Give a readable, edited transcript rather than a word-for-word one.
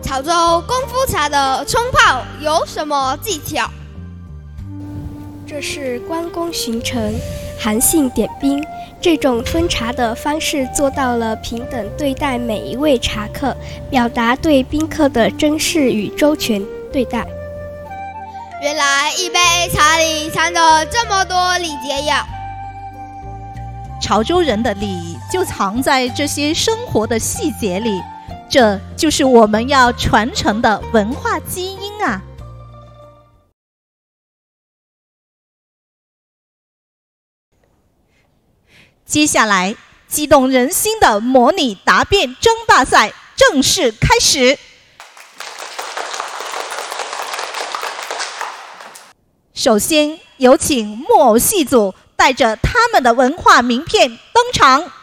潮州功夫茶的冲泡有什么技巧？ 这是关公巡城，韩信点兵，这种分茶的方式做到了平等对待每一位茶客，表达对宾客的珍视与周全对待。 原来一杯茶里藏着这么多礼节呀！ 潮州人的礼仪就藏在这些生活的细节里，这就是我们要传承的文化基因啊！接下来，激动人心的模拟答辩争霸赛正式开始。首先，有请木偶戏组带着他们的文化名片登场。